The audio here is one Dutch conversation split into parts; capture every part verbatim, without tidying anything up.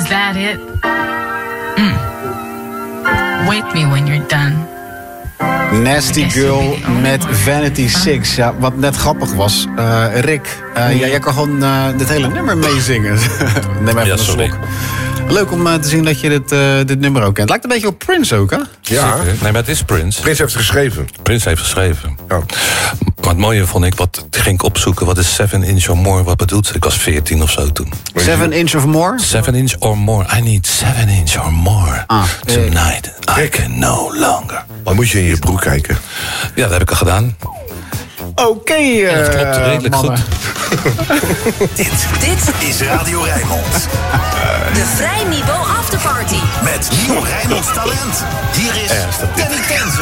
that it? Mm. Wake me when you're done. Nasty Girl met Vanity Six. Ja, wat net grappig was. Uh, Rick, uh, ja, jij kan gewoon uh, dit hele nummer meezingen. Neem even ja, een sorry. slok. Leuk om uh, te zien dat je dit, uh, dit nummer ook kent. Lijkt een beetje op Prince ook, hè? Ja. Zeker. Nee, maar het is Prince. Prince heeft het geschreven. Prince heeft geschreven. Ja. Maar het mooie vond ik, wat ging ik opzoeken... wat is seven inch or more, wat bedoelt ze? Ik was veertien of zo toen. Seven inch of more? seven inch or more. I need seven inch or more. Ah, Tonight eh. I can no longer. Dan moet je in je broek kijken. Ja, dat heb ik al gedaan. Oké, okay, uh, dat klopt redelijk mannen. goed. Dit, dit is Radio Rijnmond. De Vrij Niveau Afterparty. Met nieuw Rijnmonds talent. Hier is Danny Kenze.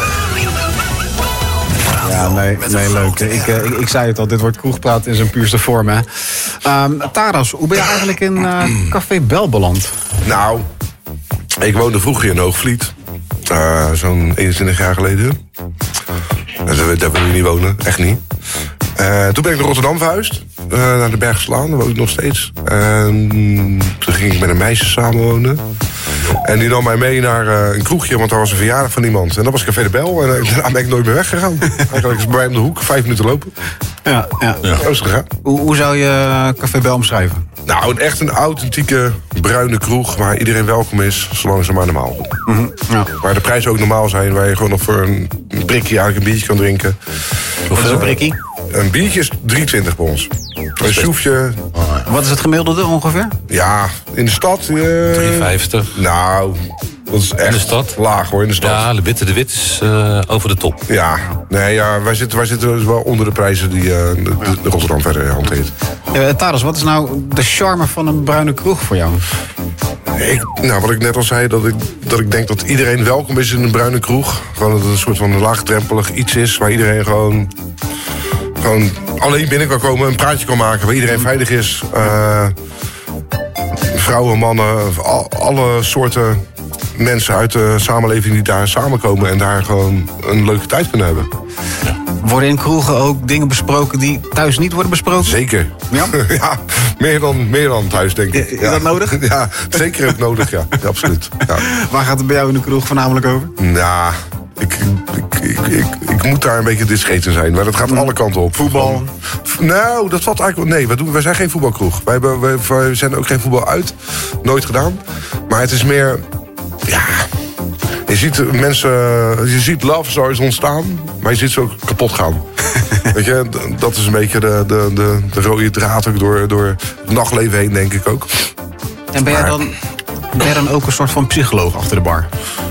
Ja, nee, nee leuk. Ik, uh, ik, ik zei het al, dit wordt kroegpraat in zijn puurste vorm, hè. Um, Taras, hoe ben je eigenlijk in uh, Café Bel beland? Nou, ik woonde vroeger in Hoogvliet. Uh, Zo'n eenentwintig jaar geleden. Daar, daar wil je niet wonen, echt niet. Uh, toen ben ik naar Rotterdam verhuisd. Uh, naar de Bergslaan, daar woon ik nog steeds. En toen ging ik met een meisje samenwonen. En die nam mij mee naar uh, een kroegje, want daar was een verjaardag van iemand. En dat was Café de Bel. En uh, daarna ben ik nooit meer weggegaan. Eigenlijk is het bij mij om de hoek, vijf minuten lopen. Ja, ja. Ja. Zo is het gegaan. Hoe, hoe zou je Café Bel omschrijven? Nou, echt een authentieke bruine kroeg waar iedereen welkom is, zolang ze maar normaal doen. Mm-hmm. Ja. Waar de prijzen ook normaal zijn, waar je gewoon nog voor een prikje eigenlijk een biertje kan drinken. Wat is een prikkie? Een biertje is drie twintig bij ons. Een soefje, Wat is het gemiddelde ongeveer? ja, in de stad... Uh, drie vijftig. Nou, dat is echt In de stad? laag hoor, in de stad. Ja, de witte de wit is uh, over de top. Ja, nee, ja wij, zitten, wij zitten dus wel onder de prijzen die uh, de, de Rotterdam verder hanteert. Uh, Taras, wat is nou de charme van een bruine kroeg voor jou? Ik, nou, wat ik net al zei, dat ik, dat ik denk dat iedereen welkom is in een bruine kroeg. Gewoon dat het een soort van laagdrempelig iets is waar iedereen gewoon... gewoon alleen binnen kan komen, een praatje kan maken, waar iedereen veilig is. Uh, vrouwen, mannen, al, alle soorten mensen uit de samenleving die daar samenkomen en daar gewoon een leuke tijd kunnen hebben. Worden in kroegen ook dingen besproken die thuis niet worden besproken? Zeker. Ja? Ja, meer dan, meer dan thuis, denk ik. Is dat nodig? Ja, zeker het nodig, ja. Ja, absoluut. Ja. Waar gaat het bij jou in de kroeg voornamelijk over? Nou, ik, ik, ik, ik, ik moet daar een beetje discreet in zijn. Maar dat gaat alle kanten op. Voetbal? Gewoon, nou, dat valt eigenlijk wel... Nee, wij, doen, wij zijn geen voetbalkroeg. Wij, hebben, wij, wij zijn ook geen voetbal uit. Nooit gedaan. Maar het is meer... Ja... Je ziet mensen... Je ziet love stories ontstaan. Maar je ziet ze ook kapot gaan. Weet je, dat is een beetje de, de, de, de rode draad ook door, door het nachtleven heen, denk ik ook. En ben jij dan, ben jij dan ook een soort van psycholoog achter de bar?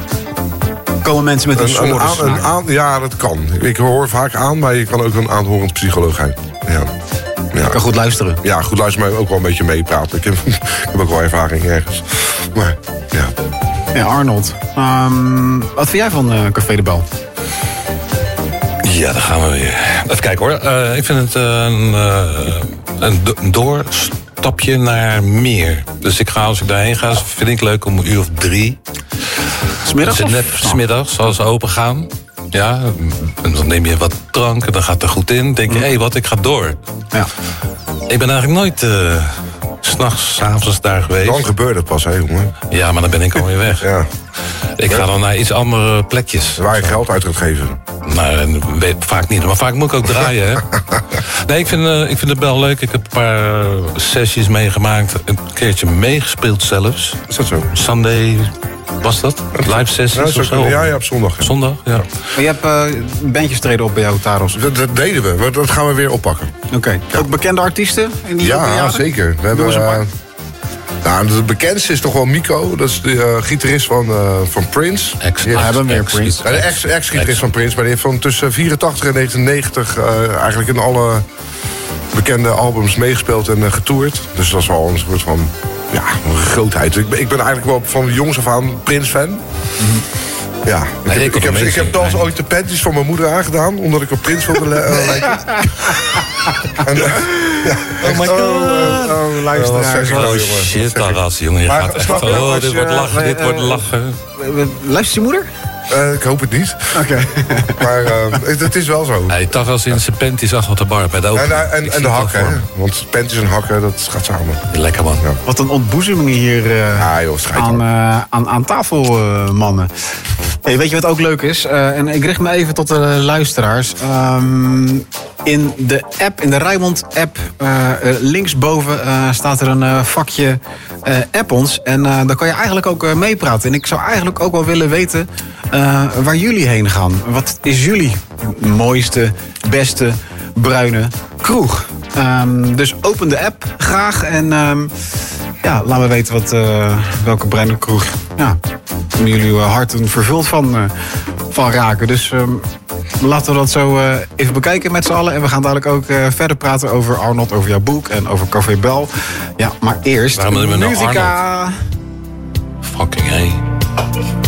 Komen mensen met een, Een, een, sores aan, een naar- aan, ja, dat kan. Ik hoor vaak aan, maar je kan ook een aanhorend psycholoog zijn. Ja. Ja. Je kan goed luisteren. Ja, goed, luister mij ook wel een beetje meepraten. Ik heb, ik heb ook wel ervaring ergens. Maar, ja. Ja, Arnold. Um, wat vind jij van uh, Café de Bel? Ja, daar gaan we weer. Even kijken hoor. Uh, ik vind het uh, een, uh, een, do- een doorstapje naar meer. Dus ik ga, als ik daarheen ga, vind ik leuk om een uur of drie. Smiddags Dus of net s'nachts? smiddags, als ze open gaan. Ja, en dan neem je wat drank en dan gaat het er goed in. Dan denk je, hé, hey, wat, ik ga door. Ja. Ik ben eigenlijk nooit uh, s'nachts, 's avonds daar geweest. Dan gebeurt het pas, hè, jongen. Ja, maar dan ben ik alweer weg. Ja. Ik ga dan naar iets andere plekjes. Waar je geld uit gaat geven. Nou, en weet vaak niet. Maar vaak moet ik ook draaien, hè. Nee, ik vind, uh, ik vind het wel leuk. Ik heb een paar uh, sessies meegemaakt. Een keertje meegespeeld zelfs. Is dat zo? Sunday, was dat? Live sessies Ja, of dat zo? is ook- ja, ja, op zondag. Ja. Zondag, ja. Maar je hebt uh, bandjes treden op bij jou, Taros. Dat, dat deden we. Maar dat gaan we weer oppakken. Oké. Okay. Ook bekende artiesten in die Ja, jaren? zeker. We hebben... Noem eens een paar. uh, nou, de bekendste is toch wel Mico. Dat is de uh, gitarist van, uh, van Prince. Ex, Die heeft- hebben we weer ex- Prince. Ja, de ex- ex-gitarist van Prince, maar die heeft van tussen vierentachtig en negentien negentig uh, eigenlijk in alle bekende albums meegespeeld en uh, getoerd. Dus dat is wel een soort van ja, een grootheid. Ik ben, ik ben eigenlijk wel van jongs af aan Prince-fan. Mm-hmm. Ja, ik, Nee, heb, ik ik, heb, ook ik heb amazing. zelfs ooit de panties van mijn moeder aangedaan, omdat ik op Prince wilde le- uh, lijken. En, uh, ja, Oh my echt, god. uh, Oh, luisteraars. zeg ik Oh, wel, jongen. shit, Taras, jongen. Je Maar gaat echt... snap je, Oh, als dit je, wordt lachen, uh, dit wordt uh, lachen. Luistert je moeder? Uh, ik hoop het niet. Oké. Okay. Maar uh, het, het is wel zo. Hij taf wel eens in zijn panties achter de bar bij de open. En, en, en de hakken, hè? Want panties en hakken, dat gaat samen. Lekker man. Ja. Wat een ontboezeming hier uh, ah, joh, aan, uh, aan, aan tafel, uh, mannen. Hey, weet je wat ook leuk is? Uh, en ik richt me even tot de luisteraars. Um, in de app, in de Rijnmond-app, uh, uh, linksboven uh, staat er een uh, vakje uh, app ons. En uh, daar kan je eigenlijk ook uh, meepraten. En ik zou eigenlijk ook wel willen weten uh, waar jullie heen gaan. Wat is jullie mooiste, beste, bruine kroeg? Um, dus open de app graag en um, ja, laat me weten wat, uh, welke bruine kroeg ja, jullie uh, harten vervuld van, uh, van raken. Dus um, laten we dat zo uh, even bekijken met z'n allen. En we gaan dadelijk ook uh, verder praten over Arnold, over jouw boek en over Café Bel. Ja, maar eerst Waarom muzika. Fucking hey.